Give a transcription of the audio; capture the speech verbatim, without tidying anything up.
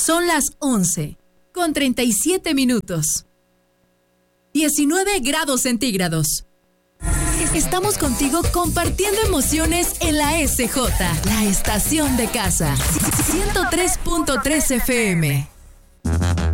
Son las once, con treinta y siete minutos. diecinueve grados centígrados. Estamos contigo compartiendo emociones en la S J, la estación de casa. ciento tres punto tres F M.